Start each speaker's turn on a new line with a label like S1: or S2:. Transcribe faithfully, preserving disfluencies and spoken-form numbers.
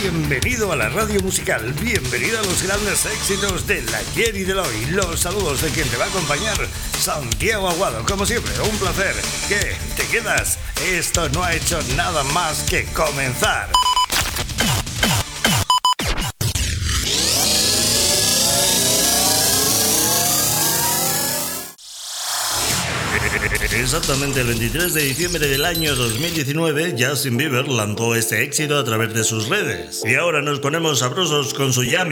S1: Bienvenido a la radio musical, bienvenido a los grandes éxitos del ayer y del hoy. Los saludos de quien te va a acompañar, Santiago Aguado. Como siempre, un placer. ¿Qué? ¿Te quedas? Esto no ha hecho nada más que comenzar. Exactamente el veintitrés de diciembre del año dos mil diecinueve, Justin Bieber lanzó este éxito a través de sus redes. Y ahora nos ponemos sabrosos con su Yummy.